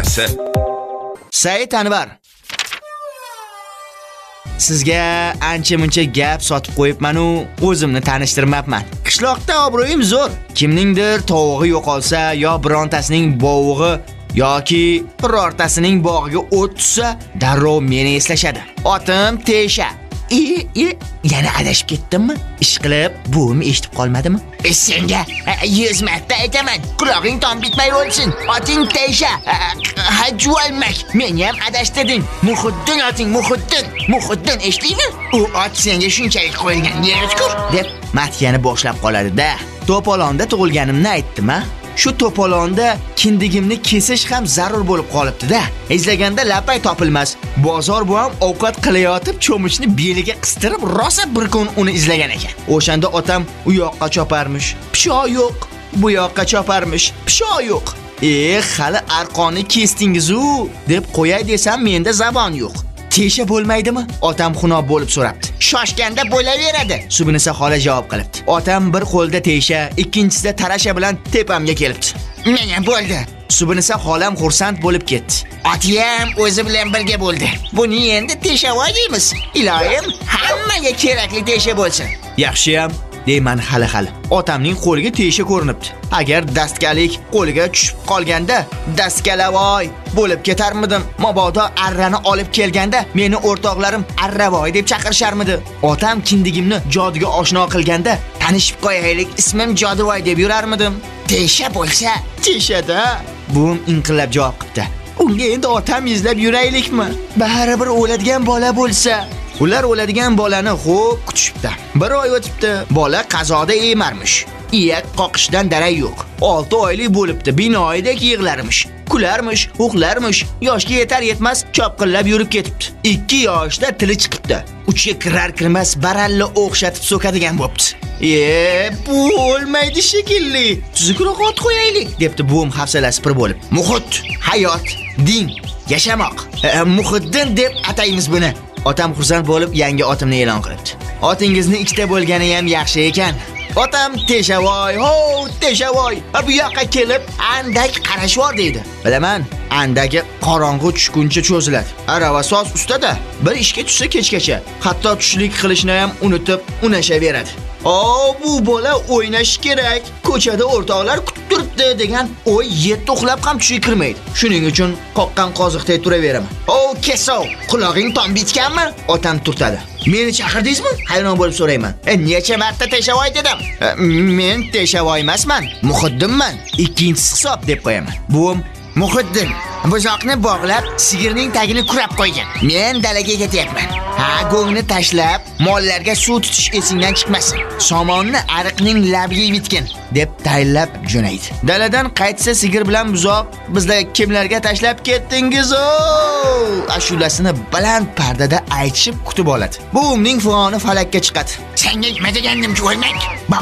Xotirasi. Said Anvar. Sizga ancha-muncha gap sotib qo'yibman-u, o'zimni tanishtirmabman. Qishloqda obro'yim zo'r. Kimningdir tovug'i yo'qolsa yo birontasining bovug'i yoki birortasining bog'iga o't tushsa, darrov meni eslashadi. Otim Tesha. Yana adashib ketdimmi? Ish qilib, buvim eshitib qolmadimi? Senga 100 marta aytaman, quloqing tom bitmay o'lsin. Oting Tesha. Hajvalmak. Meni ham adashtirding. Muhiddin oting, Muhiddin eshitdingmi? U ot senga shunchalik qo'yilgan yerga deb matkani boshlab qoladi-da. To'polonda tug'ilganimni aytdim-a? Shu to'polonda kindigimni kesish ham zarur bo'lib qolibdi-da. Izlaganda lapay topilmas. Bozor bu ham ovqat qilayotib cho'michni beliga qistirib rosa bir kun uni izlagan ekan. O'shanda otam u yoqqa choparmish. Pishoq yo'q. Bu yoqqa choparmish. Pishoq yo'q. Hali arqonni kesdingiz-u deb qo'yay desam menda zabon yo'q. Tesha bo'lmaydimi? Otam xunob bo'lib so'rabdi. Shoshganda bo'laveradi. Subinisa xola javob qilibdi. Otam bir qo'lda Tesha, ikkinchisida tarasha bilan tepamga kelibdi. Menga bo'ldi. Subinisa xolam xursand bo'lib ketdi. Otiyam o'zi bilan birga bo'ldi. Buni endi Teshavoy deymiz. Ilohim, hammaga kerakli Tesha bo'lsin. Yaxshiyam deyman hali. Otamning qo'liga Tesha ko'rinibdi. Agar dastgalik qo'liga tushib qolganda, dastkalavoy bo'lib ketarmidim. Mabodo arrani olib kelganda meni o'rtoqlarim Arravoy deb chaqirisharmidi? Otam kindigimni jodiga oshno qilganda, tanishib qo'yaylik, ismim Jodivoy deb yurarmidim. Tesha bo'lsa, Teshada. Buvim inqillab javob qildi. Unga endi otam izlab yuraylikmi? Baribir o'ladigan bola bo'lsa. Ular o'ladigan bolani xo'p kutishibdi. Bir oy o'tibdi, bola qazoda emarmish. Iyak qoqishdan darak yo'q. 6 oylik bo'libdi, binoydek yig'larmish. Kularmish, uxlarmish. Yoshga yetar-yetmas chopqillab yurib ketibdi. 2 yoshda tili chiqibdi. Uchiga kirar-kirmas baralla o'xshatib so'kadigan bo'pti. Bu o'lmaydi shekilli. Tuzukroq ot qo'yaylik, debdi buvim hafsalasi pir bo'lib. Muhit, hayot, din, yashamoq. Muhiddin deb ataymiz buni. Otam xursand bo'lib yangi otimni e'lon qilibdi. Otingizni ikkita bo'lgani ham yaxshi ekan. Otam Teshavoy, Teshavoy. Bu yoqqa kelib andak qarashvor deydi. Bilaman, andagi qorong'u tushguncha cho'ziladi. Arava soz ustada. Bir ishga tushsa kechgacha, hatto tushlik qilishni ham unutib, unashaveradi. Bu bola o'ynash kerak. Ko'chada o'rtoqlar kutib turibdi degan o'y yetti uxlab ham tushiga kirmaydi. Shuning uchun qoqqan qoziqday turaveraman. Kesov, quloqing tom bitganmi? Otam turtadi. Meni chaqirdingizmi? Hayron bo'lib so'rayman. Necha marta Teshavoy dedim? Men Teshavoy emasman, Muhiddinman. Ikkinchisi hisob deb qo'yaman. Buvim Muhiddin buzoqni bog'lab, sigirning tagini kurab qo'ygan. Men dalaga ketyapman. Go'ngni tashlab, mollarga suv tutish esingdan chiqmasin. Somonni ariqning labiga yutgin deb tayinlab jo'naydi. Daladan qaytsa sigir bilan buzoq, bizlar kimlarga tashlab ketdingiz? Ashulasini baland pardada aytishib kutib oladi. Buvimning fig'oni falakka chiqadi. Senga nima degandim-ku, o'lmak?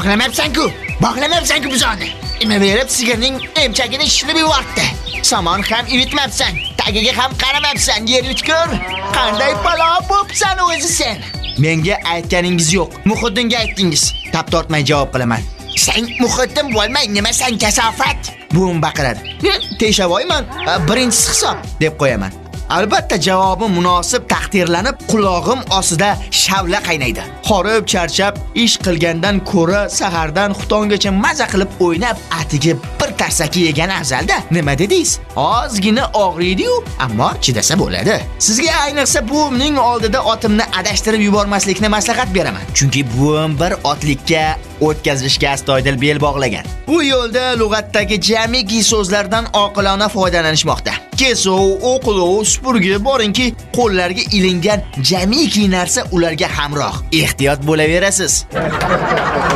Bog'lamabsan-ku buzoqni. Nima berib sigirning emchagini shilib yubordi. Somon ham ivitmabsan, tagiga ham qaramabsan, yer yutkur. Qanday balo bo'psan o'zi sen? Menga aytganingiz yo'q, Muhiddinga aytdingiz. Tap tortmay javob qilaman. Sen Muhiddin bo'lmay nimasan kasofat? Buvim baqiradi. Teshavoyman, birinchisi hisob deb qo'yaman. Albatta javobim munosib taqdirlanib, qulog'im ostida shavla qaynaydi. Horib charchab ish qilgandan ko'ra sahardan xutongacha maza qilib o'ynab, atiga bir tarsaki yegan afzalda. Nima dedingiz? Ozgina og'riydi-yu, ammo chidasa bo'ladi. Sizga ayniqsa buvimning oldida otimni adashtirib yubormaslikni maslahat beraman. Chunki buvim bir otlikka o'tkazishga astoydil bel bog'lagan. Bu yo'lda lug'atdagi jamiki so'zlardan oqilona foydalanishmoqda. Kesov, o'qilov, supurgi borinki, qo'llarga ilingan jamiki narsa ularga hamroh. Ehtiyot bo'laverasiz.